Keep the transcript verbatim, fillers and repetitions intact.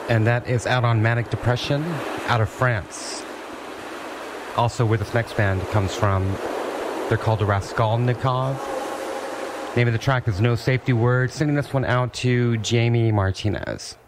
And that is out on Manic Depression, out of France. Also, where this next band comes from, they're called the Raskolnikov. Name of the track is No Safety Word. Sending this one out to Jamie Martinez.